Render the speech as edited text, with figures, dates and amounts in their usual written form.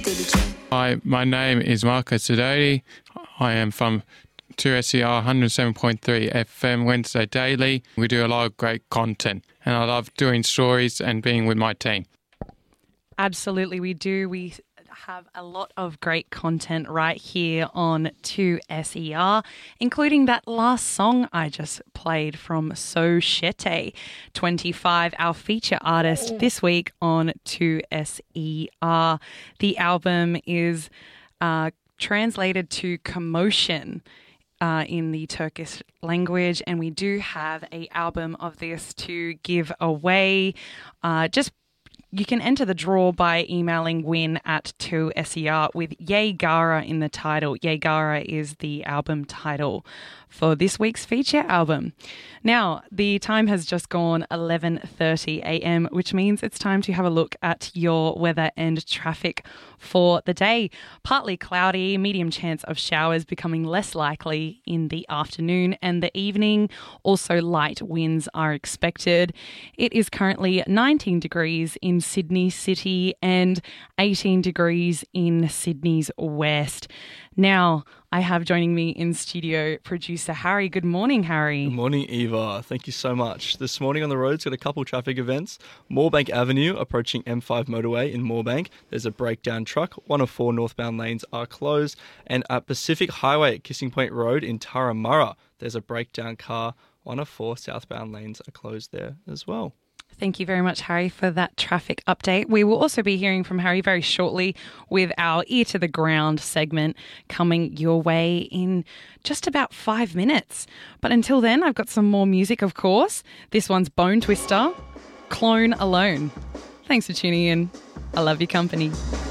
Hi, my name is Marco Sidoti. I am from 2SER 107.3 FM Wednesday Daily. We do a lot of great content and I love doing stories and being with my team. Absolutely, we do. We have a lot of great content right here on 2SER, including that last song I just played from Sochete 25, our feature artist this week on 2SER. The album is translated to Commotion in the Turkish language, and we do have an album of this to give away. You can enter the draw by emailing win@2SER with Yegara in the title. Yegara is the album title for this week's feature album. Now, the time has just gone 11:30 a.m., which means it's time to have a look at your weather and traffic for the day. Partly cloudy, medium chance of showers becoming less likely in the afternoon and the evening. Also, light winds are expected. It is currently 19 degrees in Sydney City and 18 degrees in Sydney's west. Now, I have joining me in studio producer Harry. Good morning, Harry. Good morning, Eva. Thank you so much. This morning on the roads, got a couple traffic events. Moorebank Avenue, approaching M5 motorway in Moorebank. There's a breakdown truck. 1 of 4 northbound lanes are closed. And at Pacific Highway at Kissing Point Road in Turramurra, there's a breakdown car. 1 of 4 southbound lanes are closed there as well. Thank you very much, Harry, for that traffic update. We will also be hearing from Harry very shortly with our Ear to the Ground segment coming your way in just about 5 minutes. But until then, I've got some more music, of course. This one's Bone Twister, Clone Alone. Thanks for tuning in. I love your company.